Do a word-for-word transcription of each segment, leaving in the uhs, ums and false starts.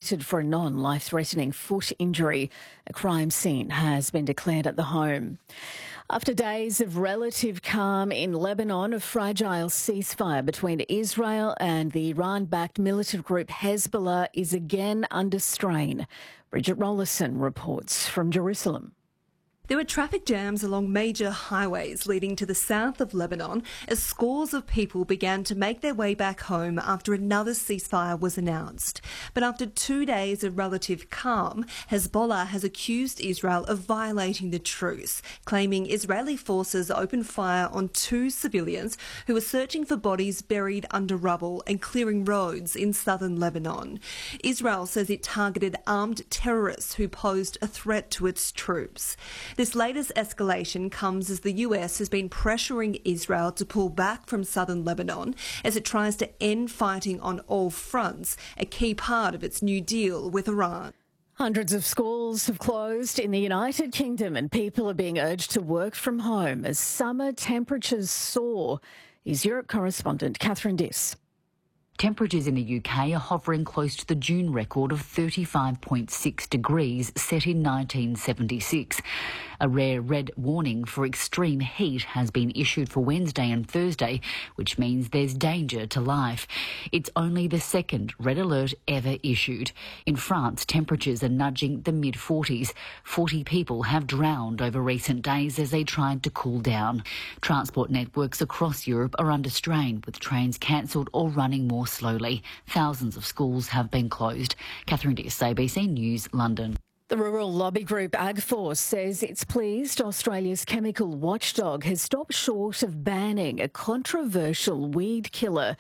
treated for a non-life-threatening foot injury. A crime scene has been declared at the home. After days of relative calm in Lebanon, a fragile ceasefire between Israel and the Iran-backed militant group Hezbollah is again under strain. Bridget Rollison reports from Jerusalem. There were traffic jams along major highways leading to the south of Lebanon as scores of people began to make their way back home after another ceasefire was announced. But after two days of relative calm, Hezbollah has accused Israel of violating the truce, claiming Israeli forces opened fire on two civilians who were searching for bodies buried under rubble and clearing roads in southern Lebanon. Israel says it targeted armed terrorists who posed a threat to its troops. This latest escalation comes as the U S has been pressuring Israel to pull back from southern Lebanon as it tries to end fighting on all fronts, a key part of its new deal with Iran. Hundreds of schools have closed in the United Kingdom and people are being urged to work from home as summer temperatures soar. Here's Europe correspondent Catherine Diss. Temperatures in the U K are hovering close to the June record of thirty-five point six degrees set in nineteen seventy-six. A rare red warning for extreme heat has been issued for Wednesday and Thursday, which means there's danger to life. It's only the second red alert ever issued. In France, temperatures are nudging the mid forties. forty people have drowned over recent days as they tried to cool down. Transport networks across Europe are under strain, with trains cancelled or running more slowly. Thousands of schools have been closed. Catherine Diss, A B C News, London. The rural lobby group AgForce says it's pleased Australia's chemical watchdog has stopped short of banning a controversial weed killer.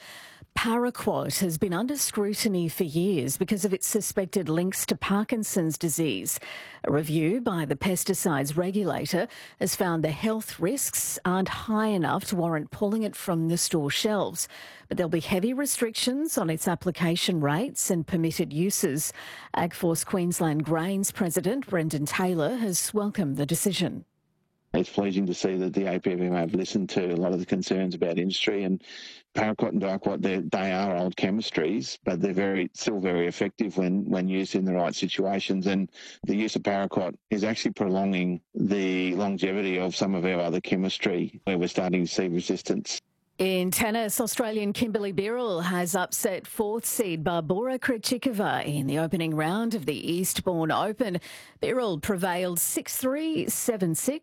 Paraquat has been under scrutiny for years because of its suspected links to Parkinson's disease. A review by the pesticides regulator has found the health risks aren't high enough to warrant pulling it from the store shelves. But there'll be heavy restrictions on its application rates and permitted uses. AgForce Queensland Grains President Brendan Taylor has welcomed the decision. It's pleasing to see that the A P F M have listened to a lot of the concerns about industry, and paraquat and diquat, they are old chemistries, but they're very still very effective when, when used in the right situations. And the use of paraquat is actually prolonging the longevity of some of our other chemistry where we're starting to see resistance. In tennis, Australian Kimberly Birrell has upset fourth seed Barbora Krejcikova in the opening round of the Eastbourne Open. Birrell prevailed six three, seven six.